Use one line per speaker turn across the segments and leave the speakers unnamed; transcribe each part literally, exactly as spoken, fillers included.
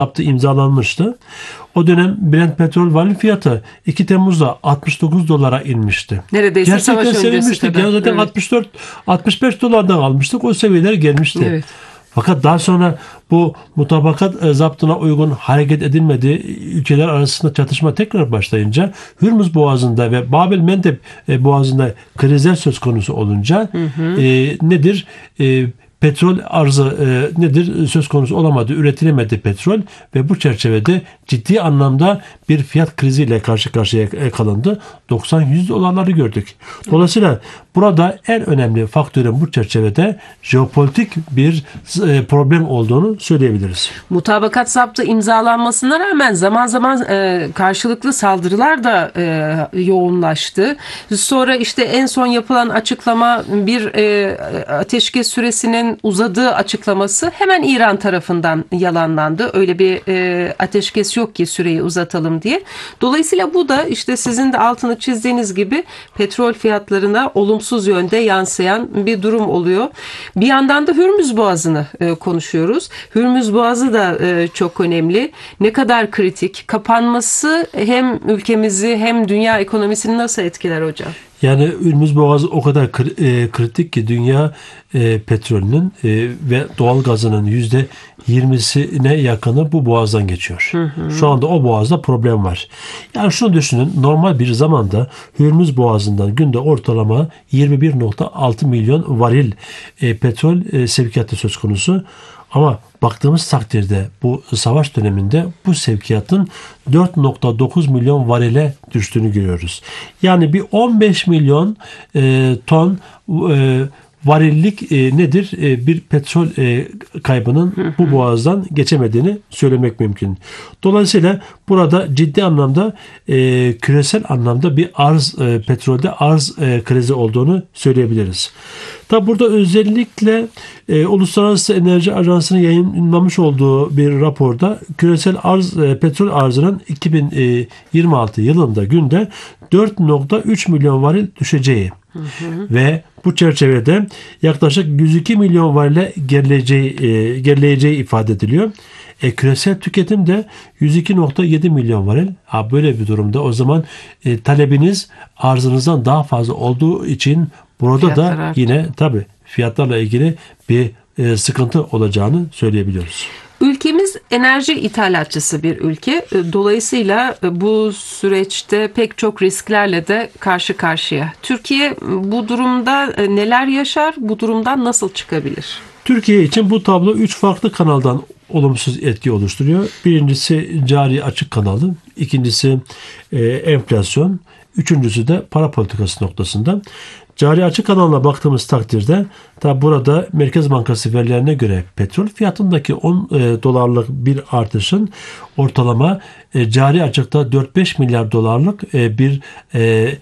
yaptığı imzalanmıştı. O dönem Brent petrol varil fiyatı iki Temmuz'da altmış dokuz dolara inmişti.
Neredeyse
gerçekten
savaş öncesi
sevinmiştik.
kadar.
Ya zaten
Evet.
altmış dört altmış beş dolardan almıştık. O seviyeler gelmişti.
Evet.
Fakat daha sonra bu mutabakat e, zaptına uygun hareket edilmedi. Ülkeler arasında çatışma tekrar başlayınca Hürmüz Boğazı'nda ve Babel-Mendeb e, Boğazı'nda krizler söz konusu olunca hı hı. E, nedir? E, Petrol arzı e, nedir? Söz konusu olamadı. Üretilemedi petrol ve bu çerçevede ciddi anlamda bir fiyat kriziyle karşı karşıya kalındı. doksan yüz dolarları gördük. Dolayısıyla burada en önemli faktörün bu çerçevede jeopolitik bir e, problem olduğunu söyleyebiliriz.
Mutabakat zaptı imzalanmasına rağmen zaman zaman e, karşılıklı saldırılar da e, yoğunlaştı. Sonra işte en son yapılan açıklama bir e, ateşkes süresinin uzadığı açıklaması hemen İran tarafından yalanlandı. Öyle bir e, ateşkes yok ki süreyi uzatalım diye. Dolayısıyla bu da işte sizin de altını çizdiğiniz gibi petrol fiyatlarına olumsuz yönde yansıyan bir durum oluyor. Bir yandan da Hürmüz Boğazı'nı e, konuşuyoruz. Hürmüz Boğazı da e, çok önemli. Ne kadar kritik. Kapanması hem ülkemizi hem dünya ekonomisini nasıl etkiler hocam?
Yani Hürmüz Boğazı o kadar kri- e, kritik ki dünya e, petrolünün e, ve doğal gazının yüzde yirmisine yakını bu boğazdan geçiyor. Hı hı. Şu anda o boğazda problem var. Yani şunu düşünün, normal bir zamanda Hürmüz Boğazı'ndan günde ortalama yirmi bir nokta altı milyon varil e, petrol e, sevkiyatı söz konusu. Ama baktığımız takdirde bu savaş döneminde bu sevkiyatın dört nokta dokuz milyon varile düştüğünü görüyoruz. Yani bir on beş milyon e, ton e, varillik e, nedir? E, bir petrol e, kaybının bu boğazdan geçemediğini söylemek mümkün. Dolayısıyla burada ciddi anlamda e, küresel anlamda bir arz e, petrolde arz e, krizi olduğunu söyleyebiliriz. Tabi burada özellikle e, Uluslararası Enerji Ajansı'nın yayınlamış olduğu bir raporda küresel arz e, petrol arzının iki bin yirmi altı yılında günde dört nokta üç milyon varil düşeceği hı hı. ve bu çerçevede yaklaşık yüz iki milyon varile gerileceği, e, gerileyeceği ifade ediliyor. E, küresel tüketim de yüz iki nokta yedi milyon varil. Ha, böyle bir durumda o zaman e, talebiniz arzınızdan daha fazla olduğu için burada Fiyatlar da arttı. Yine tabii fiyatlarla ilgili bir e, sıkıntı olacağını söyleyebiliyoruz.
Ülkemiz enerji ithalatçısı bir ülke. Dolayısıyla bu süreçte pek çok risklerle de karşı karşıya. Türkiye bu durumda neler yaşar? Bu durumdan nasıl çıkabilir?
Türkiye için bu tablo üç farklı kanaldan olumsuz etki oluşturuyor. Birincisi cari açık kanalı, ikincisi e, enflasyon, üçüncüsü de para politikası noktasında. Cari açık kanalına baktığımız takdirde tabi burada Merkez Bankası verilerine göre petrol fiyatındaki on e, dolarlık bir artışın ortalama e, cari açıkta dört beş milyar dolarlık e, bir e,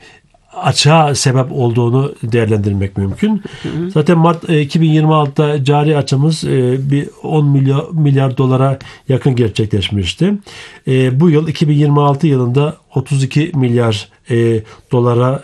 açığa sebep olduğunu değerlendirmek mümkün. Hı hı. Zaten Mart iki bin yirmi altıda cari açımız bir on milyar, milyar dolara yakın gerçekleşmişti. Bu yıl iki bin yirmi altı yılında otuz iki milyar dolara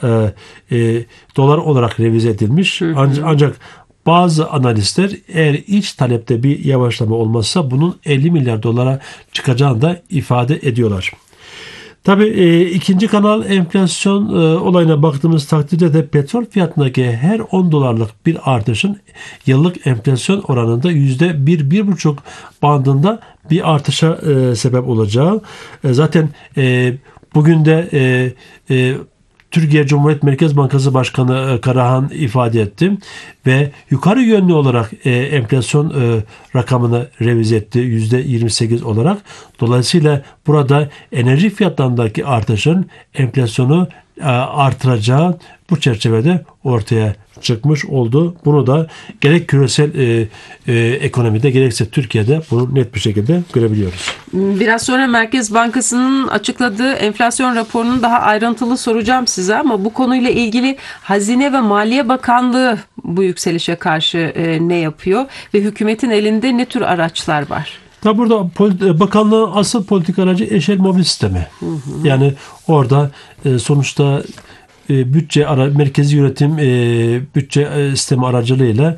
dolar olarak revize edilmiş. Hı hı. Ancak bazı analistler eğer iç talepte bir yavaşlama olmazsa bunun elli milyar dolara çıkacağını da ifade ediyorlar. Tabii e, ikinci kanal enflasyon e, olayına baktığımız takdirde de petrol fiyatındaki her on dolarlık bir artışın yıllık enflasyon oranında yüzde bir bir buçuk bandında bir artışa e, sebep olacağı. E, zaten e, bugün de e, e, Türkiye Cumhuriyet Merkez Bankası Başkanı Karahan ifade etti ve yukarı yönlü olarak e, enflasyon e, rakamını revize etti yüzde yirmi sekiz olarak. Dolayısıyla burada enerji fiyatlarındaki artışın enflasyonu e, artıracağı bu çerçevede ortaya çıkmış oldu. Bunu da gerek küresel e, e, ekonomide gerekse Türkiye'de bunu net bir şekilde görebiliyoruz.
Biraz sonra Merkez Bankası'nın açıkladığı enflasyon raporunu daha ayrıntılı soracağım size ama bu konuyla ilgili Hazine ve Maliye Bakanlığı bu yükselişe karşı e, ne yapıyor ve hükümetin elinde ne tür araçlar var?
Tabi burada bakanlığın asıl politik aracı eşel mobil sistemi. Hı hı. Yani orada e, sonuçta bütçe ara, merkezi yönetim e, bütçe sistemi aracılığıyla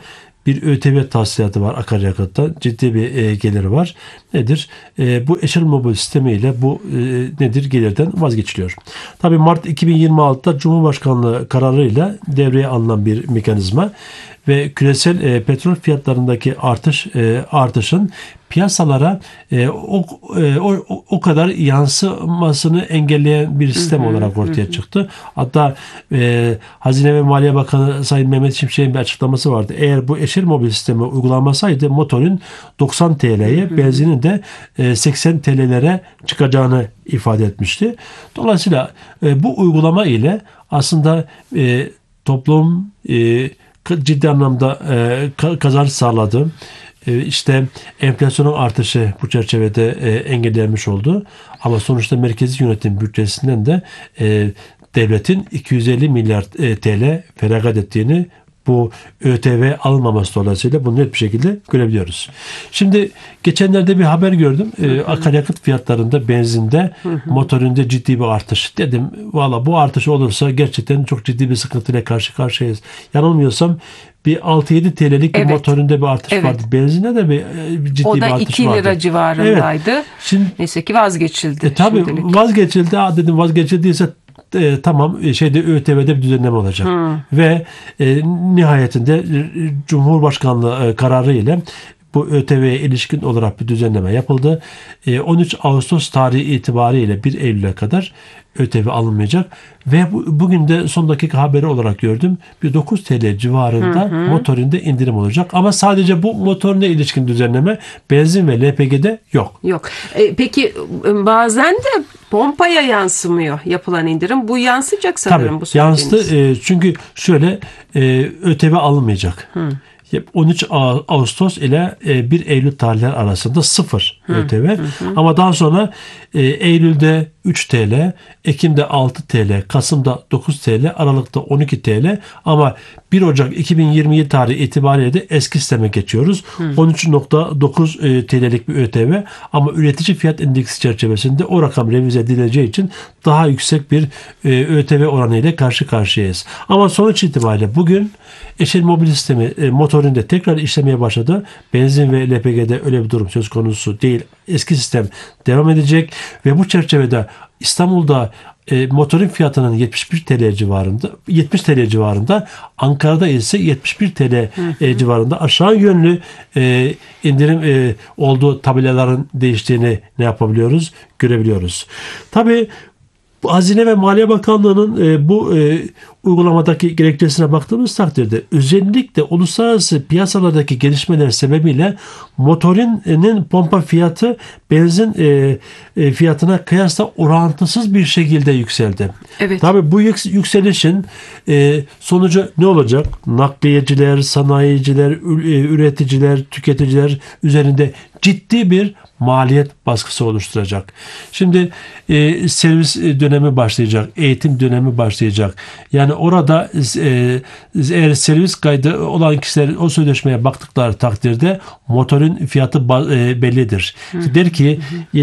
bir ÖTV tahsilatı var akaryakıtta. Ciddi bir e, geliri var. Nedir? E, bu EşelMobil sistemiyle bu e, nedir? Gelirden vazgeçiliyor. Tabii Mart iki bin yirmi altıda Cumhurbaşkanlığı kararıyla devreye alınan bir mekanizma ve küresel e, petrol fiyatlarındaki artış e, artışın piyasalara e, o, e, o o kadar yansımasını engelleyen bir sistem hı hı, olarak ortaya hı. çıktı. Hatta e, Hazine ve Maliye Bakanı Sayın Mehmet Şimşek'in bir açıklaması vardı. Eğer bu EşelMobil sistemi uygulanmasaydı motorun doksan T L'ye, benzinin de e, seksen T L'lere çıkacağını ifade etmişti. Dolayısıyla e, bu uygulama ile aslında e, toplum e, ciddi anlamda e, kazanç sağladı. E, işte enflasyonun artışı bu çerçevede e, engellenmiş oldu. Ama sonuçta merkezi yönetim bütçesinden de e, devletin iki yüz elli milyar T L feragat ettiğini, bu ÖTV alınmaması dolayısıyla bunu net bir şekilde görebiliyoruz. Şimdi geçenlerde bir haber gördüm. Hı hı. E, akaryakıt fiyatlarında, benzinde, hı hı. motorinde ciddi bir artış. Dedim valla bu artış olursa gerçekten çok ciddi bir sıkıntıyla karşı karşıyayız. Yanılmıyorsam bir altı yedi T L'lik bir evet. motorinde bir artış evet. vardı. Benzinde de bir, bir ciddi bir artış vardı. O da iki lira
civarındaydı. Evet. Şimdi, neyse ki vazgeçildi. E, tabii şimdilik.
vazgeçildi. Ha, dedim vazgeçildiyse E, tamam şeyde ÖTV'de bir düzenleme olacak. Hmm. Ve e, nihayetinde e, Cumhurbaşkanlığı e, kararı ile bu ÖTV'ye ilişkin olarak bir düzenleme yapıldı. E, on üç Ağustos tarihi itibariyle bir Eylül'e kadar ÖTV alınmayacak ve bu, bugün de son dakika haberi olarak gördüm. Bir dokuz T L civarında hı hı. motorinde indirim olacak. Ama sadece bu motorine ilişkin düzenleme benzin ve L P G'de yok.
Yok. E, peki bazen de pompaya yansımıyor yapılan indirim. Bu yansıyacak sanırım.
Tabii,
bu söylediğiniz.
Yansıdı. E, çünkü şöyle e, ÖTV alınmayacak. Hı. on üç Ağustos ile bir Eylül tarihleri arasında sıfır hı, ÖTV. Hı hı. Ama daha sonra Eylül'de üç T L, Ekim'de altı T L, Kasım'da dokuz T L, Aralık'ta on iki T L ama bir Ocak iki bin yirmi yedi tarihi itibariyle de eski sisteme geçiyoruz. Hı. on üç nokta dokuz T L'lik bir ÖTV ama üretici fiyat endeksi çerçevesinde o rakam revize edileceği için daha yüksek bir ÖTV oranı ile karşı karşıyayız. Ama sonuç itibariyle bugün EşelMobil sistemi motorinde tekrar işlemeye başladı. Benzin ve L P G'de öyle bir durum söz konusu değil. Eski sistem devam edecek ve bu çerçevede İstanbul'da e, motorun fiyatının yetmiş bir T L civarında, yetmiş T L civarında, Ankara'da ise yetmiş bir T L e, civarında aşağı yönlü e, indirim e, olduğu tabelaların değiştiğini ne yapabiliyoruz? Görebiliyoruz. Tabii Hazine ve Maliye Bakanlığı'nın e, bu e, uygulamadaki gerekçesine baktığımız takdirde özellikle uluslararası piyasalardaki gelişmeler sebebiyle motorinin pompa fiyatı benzin e, e, fiyatına kıyasla orantısız bir şekilde yükseldi. Evet. Tabii bu yükselişin e, sonucu ne olacak? Nakliyeciler, sanayiciler, üreticiler, tüketiciler üzerinde ciddi bir maliyet baskısı oluşturacak. Şimdi e, servis dönemi başlayacak, eğitim dönemi başlayacak. Yani orada e, eğer servis kaydı olan kişiler o sözleşmeye baktıkları takdirde motorun fiyatı e, bellidir. Hı. Der ki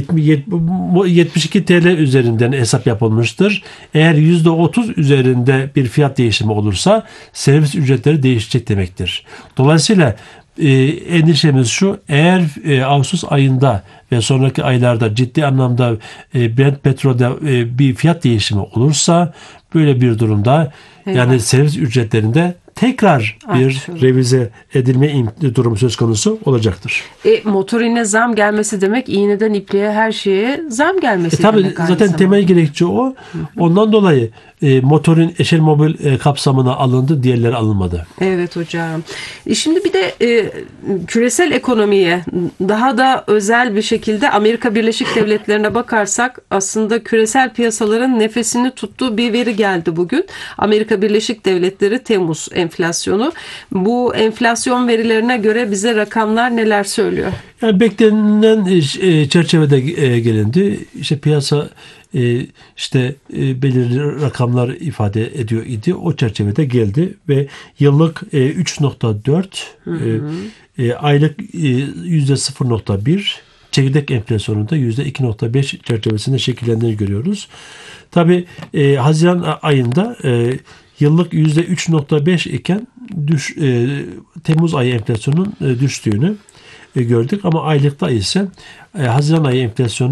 yetmiş iki T L üzerinden hesap yapılmıştır. Eğer yüzde otuz üzerinde bir fiyat değişimi olursa servis ücretleri değişecek demektir. Dolayısıyla E, endişemiz şu, eğer e, Ağustos ayında ve sonraki aylarda ciddi anlamda e, Brent petrolde e, bir fiyat değişimi olursa böyle bir durumda evet. yani servis ücretlerinde tekrar bir Artık. revize edilme durumu söz konusu olacaktır.
E, motorine zam gelmesi demek iğneden ipliğe her şeye zam gelmesi
e, tabii
demek.
Zaten temel zamanda. gerekçe o. Ondan dolayı e, motorun EşelMobil e, kapsamına alındı, diğerleri alınmadı.
Evet hocam. E, şimdi bir de e, küresel ekonomiye daha da özel bir şekilde Amerika Birleşik Devletleri'ne bakarsak aslında küresel piyasaların nefesini tuttuğu bir veri geldi bugün. Amerika Birleşik Devletleri Temmuz enflasyonu. Bu enflasyon verilerine göre bize rakamlar neler söylüyor?
Yani beklenilen e, çerçevede e, gelindi. İşte piyasa e, işte e, belirli rakamlar ifade ediyor idi. O çerçevede geldi ve yıllık e, üç nokta dört, e, e, aylık e, yüzde sıfır nokta bir, çekirdek enflasyonunda yüzde iki nokta beş çerçevesinde şekillendiğini görüyoruz. Tabii e, Haziran ayında e, yıllık yüzde üç nokta beş iken düş e, Temmuz ayı enflasyonun e, düştüğünü e, gördük ama aylıkta ise e, Haziran ayı enflasyonu